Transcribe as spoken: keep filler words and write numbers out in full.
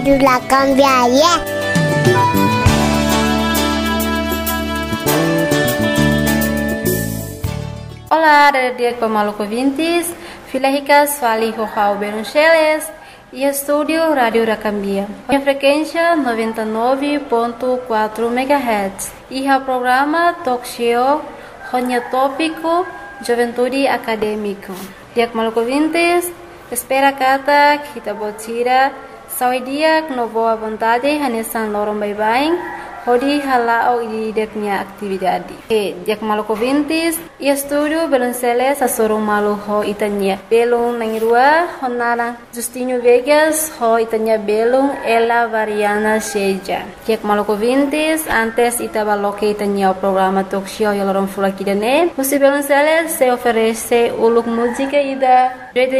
La cambiaria. Olá, dia Maluco ouvintes, Filaricas Fali Rojao Beruncheles e estúdio Rádio Racambia. A frequência noventa e nove ponto quatro megahertz e o programa Talk Show Ronha Tópico Juventude Acadêmico. Dia Maluco ouvintes, espera kata kita botira saudia no boa vontade hanesan lorong bye-bye. Hodi halao i deknya atividade. E dia Maluco ouvintes, e estúdio Belonceles a sorong malu ho itanya. Belong nangirua honara Justinho Vegas ho itanya belong ela variana seja. Dia Maluco ouvintes, antes itabaloque itanya o programa Talk Show e lorong fulakidane. Você Belonceles se oferece uluk música ida